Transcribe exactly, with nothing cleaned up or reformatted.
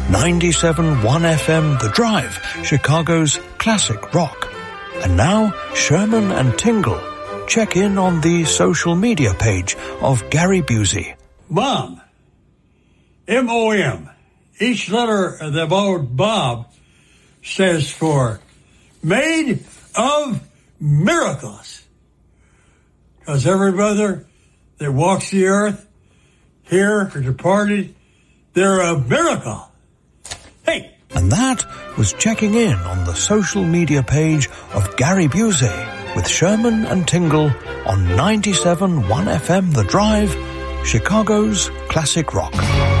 ninety-seven point one F M The Drive, Chicago's classic rock. And now, Sherman and Tingle check in on the social media page of Gary Busey. Bob. M O M. Each letter of the word Bob stands for Made of Miracles. Because every brother that walks the earth, here or departed, they're a miracle. Hey! And that was checking in on the social media page of Gary Busey with Sherman and Tingle on ninety-seven point one F M The Drive, Chicago's classic rock.